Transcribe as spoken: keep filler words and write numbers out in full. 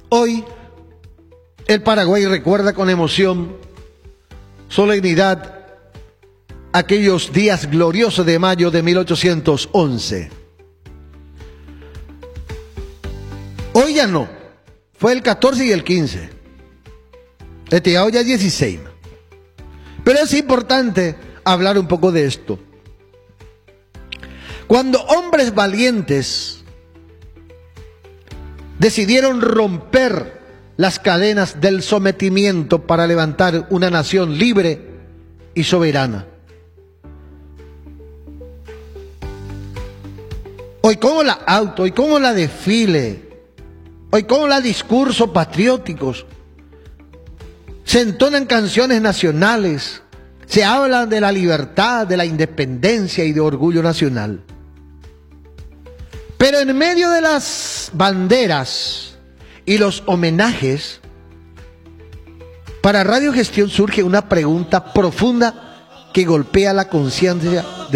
Hoy, el Paraguay recuerda con emoción, solemnidad, aquellos días gloriosos de mayo de mil ochocientos once. Hoy ya no, fue el catorce y el quince. Este ya hoy ya es dieciséis. Pero es importante hablar un poco de esto. Cuando hombres valientes decidieron romper las cadenas del sometimiento para levantar una nación libre y soberana. Hoy como la auto, hoy como la desfile, hoy como la discursos patrióticos, se entonan canciones nacionales, se habla de la libertad, de la independencia y de orgullo nacional. Pero en medio de las banderas y los homenajes, para Radio Gestión surge una pregunta profunda que golpea la conciencia de